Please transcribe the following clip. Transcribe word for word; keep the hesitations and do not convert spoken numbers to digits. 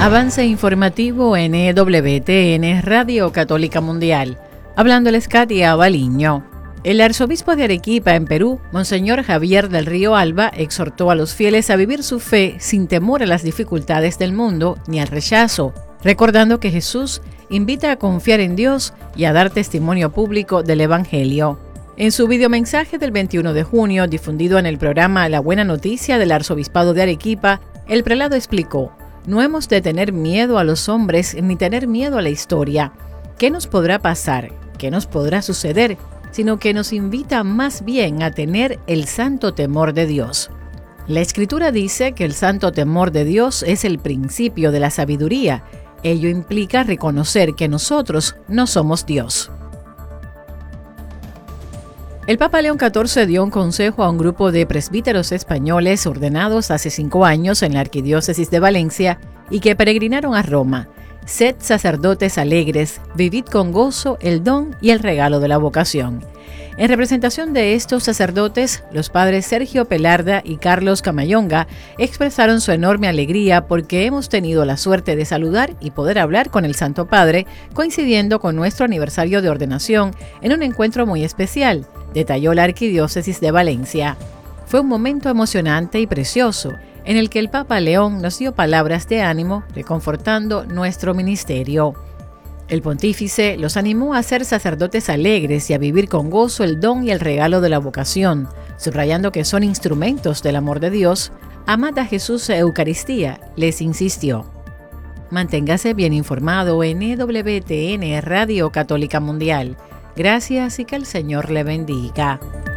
Avance informativo en E W T N Radio Católica Mundial. Hablándoles Katia Baliño. El arzobispo de Arequipa, en Perú, Monseñor Javier del Río Alba, exhortó a los fieles a vivir su fe sin temor a las dificultades del mundo ni al rechazo, recordando que Jesús invita a confiar en Dios y a dar testimonio público del Evangelio. En su videomensaje del veintiuno de junio, difundido en el programa La Buena Noticia del Arzobispado de Arequipa, el prelado explicó: no hemos de tener miedo a los hombres ni tener miedo a la historia. ¿Qué nos podrá pasar? ¿Qué nos podrá suceder? Sino que nos invita más bien a tener el santo temor de Dios. La Escritura dice que el santo temor de Dios es el principio de la sabiduría. Ello implica reconocer que nosotros no somos Dios. El Papa León catorce dio un consejo a un grupo de presbíteros españoles ordenados hace cinco años en la Arquidiócesis de Valencia y que peregrinaron a Roma. Sed sacerdotes alegres, vivid con gozo el don y el regalo de la vocación. En representación de estos sacerdotes, los padres Sergio Pelarda y Carlos Camayonga expresaron su enorme alegría porque hemos tenido la suerte de saludar y poder hablar con el Santo Padre, coincidiendo con nuestro aniversario de ordenación en un encuentro muy especial, detalló la Arquidiócesis de Valencia. Fue un momento emocionante y precioso, en el que el Papa León nos dio palabras de ánimo, reconfortando nuestro ministerio. El pontífice los animó a ser sacerdotes alegres y a vivir con gozo el don y el regalo de la vocación, subrayando que son instrumentos del amor de Dios. Amad a Jesús e Eucaristía, les insistió. Manténgase bien informado en E W T N Radio Católica Mundial. Gracias y que el Señor le bendiga.